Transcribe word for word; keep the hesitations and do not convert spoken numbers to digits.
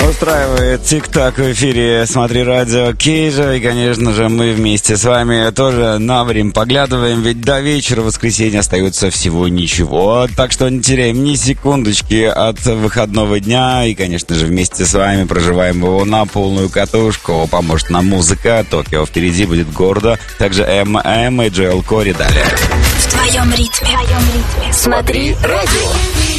Устраивает тик-так в эфире «Смотри радио» Кейджа. И, конечно же, мы вместе с вами тоже на время поглядываем, ведь до вечера воскресенья остается всего ничего. Так что не теряем ни секундочки от выходного дня. И, конечно же, вместе с вами проживаем его на полную катушку. Поможет нам музыка. Токио впереди, будет гордо. Также эм эм и джей эл Corey далее. В твоем ритме. В твоем ритме. Смотри радио.